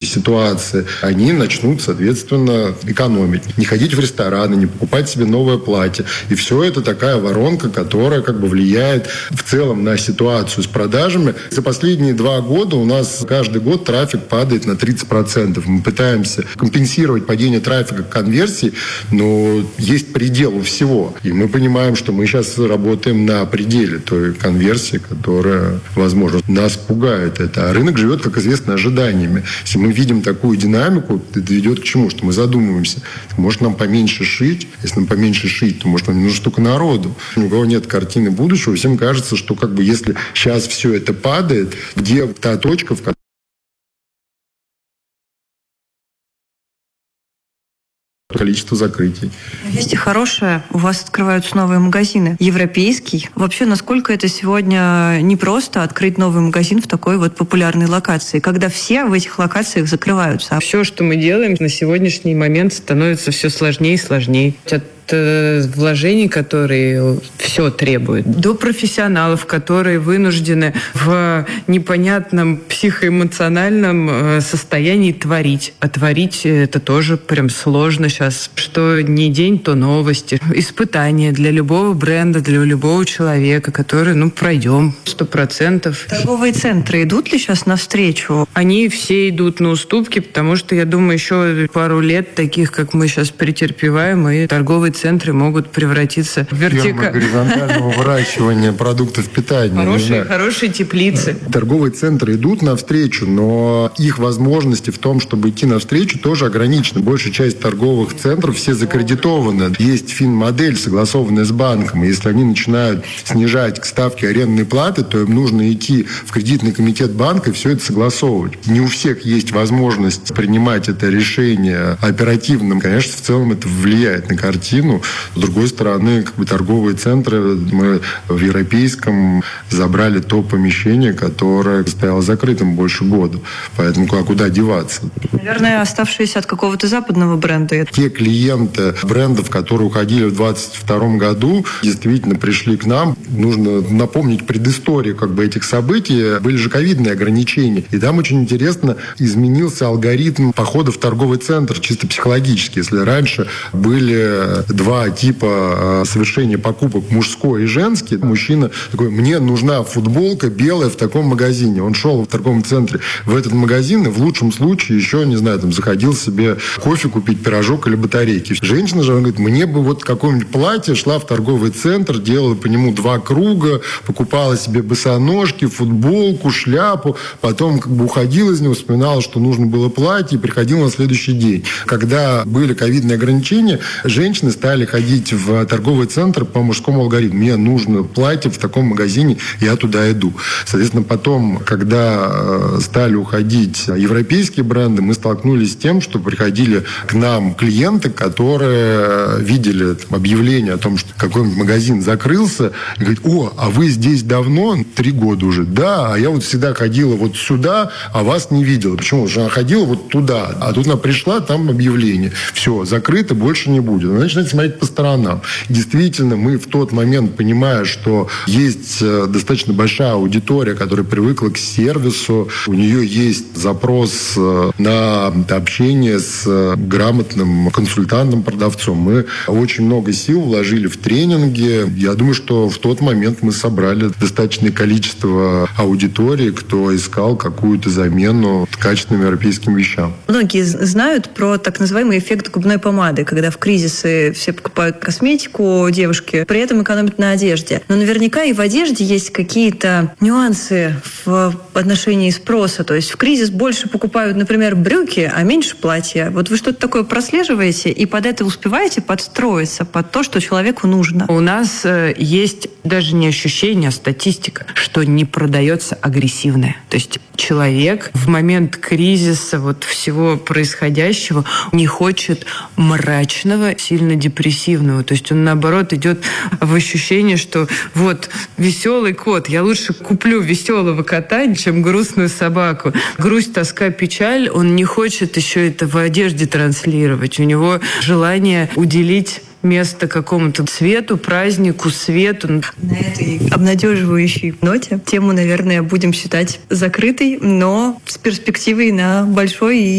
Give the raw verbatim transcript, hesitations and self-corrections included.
ситуации, они начнут, соответственно, экономить. Не ходить в рестораны, не покупать себе новое платье. И все это такая воронка, которая как бы влияет в целом на ситуацию с продажами. За последние два года у нас каждый год трафик падает на тридцать процентов. Мы пытаемся компенсировать падение трафика конверсии, но есть предел у всего. И мы понимаем, что мы сейчас работаем на пределе той конверсии, которая, возможно, нас пугает это. А рынок живет, как известно, ожиданиями. Если мы видим такую динамику, это ведет к чему? Что мы задумываемся. Может, нам поменьше шить? Если нам поменьше шить, то, может, нам не нужно столько народу. У кого нет картины будущего, всем кажется, что как бы если сейчас все это падает, где та точка, в которой количество закрытий. Есть и хорошее. У вас открываются новые магазины. Европейский. Вообще, насколько это сегодня непросто открыть новый магазин в такой вот популярной локации, когда все в этих локациях закрываются? Все, что мы делаем, на сегодняшний момент становится все сложнее и сложнее. От вложений, которые все требуют, до профессионалов, которые вынуждены в непонятном психоэмоциональном состоянии творить. А творить это тоже прям сложно сейчас. Что не день, то новости. Испытания для любого бренда, для любого человека, который, ну, пройдем сто процентов. Торговые центры идут ли сейчас навстречу? Они все идут на уступки, потому что, я думаю, еще пару лет таких, как мы сейчас претерпеваем, и торговые центры могут превратиться в вертикаль... горизонтального выращивания продуктов питания. Хорошие, хорошие теплицы. Торговые центры идут навстречу, но их возможности в том, чтобы идти навстречу, тоже ограничены. Большая часть торговых центров все закредитованы. Есть финмодель, согласованная с банком. И если они начинают снижать ставки арендной платы, то им нужно идти в кредитный комитет банка и все это согласовывать. Не у всех есть возможность принимать это решение оперативно. Конечно, в целом это влияет на картину. С другой стороны, как бы торговые центры, мы в Европейском забрали то помещение, которое стояло закрытым больше года. Поэтому а куда деваться? Наверное, оставшиеся от какого-то западного бренда. Те клиенты брендов, которые уходили в двадцать втором году, действительно пришли к нам. Нужно напомнить предысторию как бы этих событий. Были же ковидные ограничения. И там очень интересно изменился алгоритм похода в торговый центр, чисто психологически. Если раньше были два типа совершения покупок, мужской и женский. Мужчина такой: мне нужна футболка белая в таком магазине. Он шел в торговом центре в этот магазин и в лучшем случае еще, не знаю, там заходил себе кофе купить, пирожок или батарейки. Женщина же, она говорит: мне бы вот какое-нибудь платье, шла в торговый центр, делала по нему два круга, покупала себе босоножки, футболку, шляпу, потом как бы уходила из него, вспоминала, что нужно было платье, и приходила на следующий день. Когда были ковидные ограничения, женщины стали ходить в торговый центр по мужскому алгоритму. Мне нужно платье в таком магазине, я туда иду. Соответственно, потом, когда стали уходить европейские бренды, мы столкнулись с тем, что приходили к нам клиенты, которые видели объявление о том, что какой-нибудь магазин закрылся, и говорят: о, а вы здесь давно? Три года уже. Да, а я вот всегда ходила вот сюда, а вас не видела. Почему? Потому что она ходила вот туда, а тут она пришла, там объявление. Все, закрыто, больше не будет. Она начинает смотреть по сторонам. Действительно, мы в тот момент, понимая, что есть достаточно большая аудитория, которая привыкла к сервису, у нее есть запрос на общение с грамотным консультантом, продавцом. Мы очень много сил вложили в тренинги. Я думаю, что в тот момент мы собрали достаточное количество аудитории, кто искал какую-то замену качественным европейским вещам. Многие знают про так называемый эффект губной помады, когда в кризисы все покупают косметику, девушки, при этом экономят на одежде. Но наверняка и в одежде есть какие-то нюансы в отношении спроса. То есть в кризис больше покупают, например, брюки, а меньше платья. Вот вы что-то такое прослеживаете и под это успеваете подстроиться, под то, что человеку нужно? У нас э, есть даже не ощущение, а статистика, что не продается агрессивное. То есть человек в момент кризиса, вот всего происходящего, не хочет мрачного, сильно депрессивного. То есть он, наоборот, идет в ощущение, что вот веселый кот, я лучше куплю веселого кота, чем грустную собаку. Грусть, тоска, печаль, он не хочет еще это в одежде транслировать. У него желание уделить место какому-то цвету, празднику, свету. На этой обнадеживающей ноте тему, наверное, будем считать закрытой, но с перспективой на большой и